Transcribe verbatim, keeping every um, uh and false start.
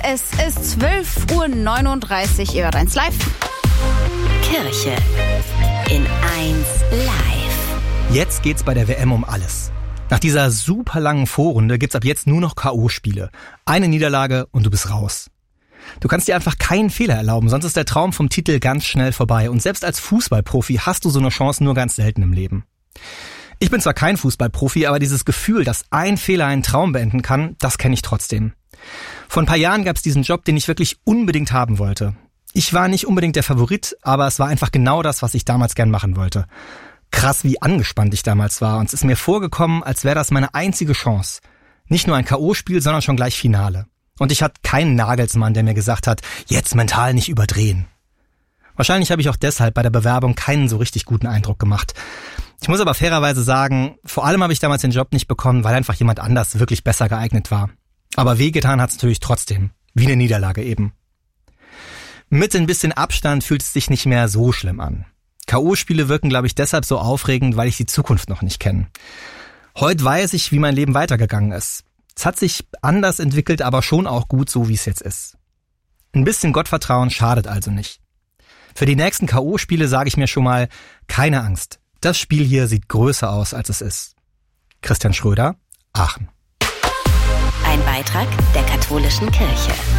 Es ist zwölf Uhr neununddreißig, ihr hört eins live. Kirche in eins live. Jetzt geht's bei der W M um alles. Nach dieser super langen Vorrunde gibt's ab jetzt nur noch K O-Spiele. Eine Niederlage und du bist raus. Du kannst dir einfach keinen Fehler erlauben, sonst ist der Traum vom Titel ganz schnell vorbei. Und selbst als Fußballprofi hast du so eine Chance nur ganz selten im Leben. Ich bin zwar kein Fußballprofi, aber dieses Gefühl, dass ein Fehler einen Traum beenden kann, das kenne ich trotzdem. Vor ein paar Jahren gab's diesen Job, den ich wirklich unbedingt haben wollte. Ich war nicht unbedingt der Favorit, aber es war einfach genau das, was ich damals gern machen wollte. Krass, wie angespannt ich damals war, und es ist mir vorgekommen, als wäre das meine einzige Chance. Nicht nur ein K O-Spiel, sondern schon gleich Finale. Und ich hatte keinen Nagelsmann, der mir gesagt hat, jetzt mental nicht überdrehen. Wahrscheinlich habe ich auch deshalb bei der Bewerbung keinen so richtig guten Eindruck gemacht. Ich muss aber fairerweise sagen, vor allem habe ich damals den Job nicht bekommen, weil einfach jemand anders wirklich besser geeignet war. Aber wehgetan hat's natürlich trotzdem. Wie eine Niederlage eben. Mit ein bisschen Abstand fühlt es sich nicht mehr so schlimm an. K O-Spiele wirken, glaube ich, deshalb so aufregend, weil ich die Zukunft noch nicht kenne. Heute weiß ich, wie mein Leben weitergegangen ist. Es hat sich anders entwickelt, aber schon auch gut, so wie es jetzt ist. Ein bisschen Gottvertrauen schadet also nicht. Für die nächsten K O-Spiele sage ich mir schon mal, keine Angst. Das Spiel hier sieht größer aus, als es ist. Christian Schröder, Aachen. Ein Beitrag der katholischen Kirche.